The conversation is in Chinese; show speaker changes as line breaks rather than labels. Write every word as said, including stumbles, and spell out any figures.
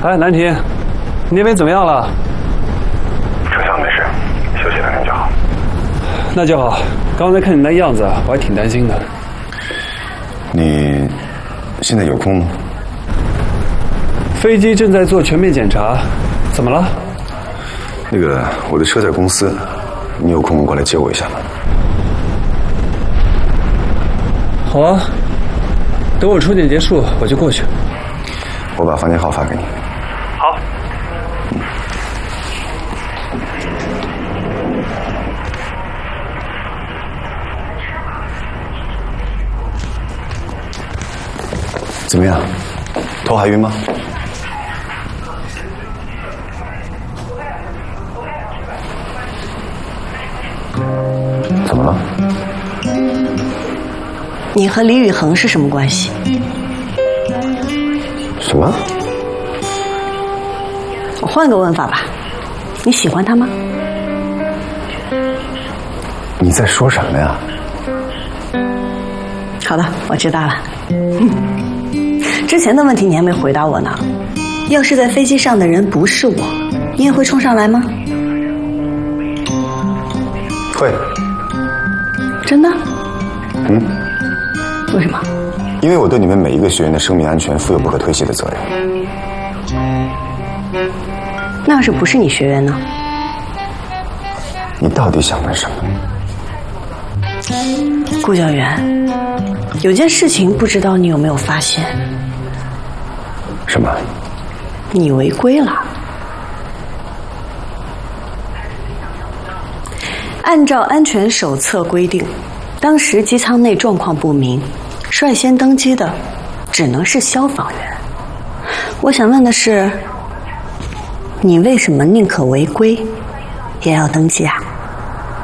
哎，南婷，你那边怎么样了？
车厢没事，休息两天就好。
那就好。刚才看你那样子，我还挺担心的。
你现在有空吗？
飞机正在做全面检查，怎么了？
那个，我的车在公司，你有空过来接我一下吗？
好啊，等我初检结束，我就过去。
我把房间号发给你。
好。
怎么样？头还晕吗？怎么了？
你和李宇恒是什么关系？
什么？
我换个问法吧，你喜欢他吗？
你在说什么呀？
好的，我知道了。嗯，之前的问题你还没回答我呢。要是在飞机上的人不是我，你也会冲上来吗？
会。
真的？
嗯。
为什么？
因为我对你们每一个学员的生命安全负有不可推卸的责任。
那要是不是你学员呢？
你到底想问什么？
顾教员，有件事情不知道你有没有发现？
什么？
你违规了。按照安全手册规定，当时机舱内状况不明，率先登机的只能是消防员。我想问的是，你为什么宁可违规也要登机啊？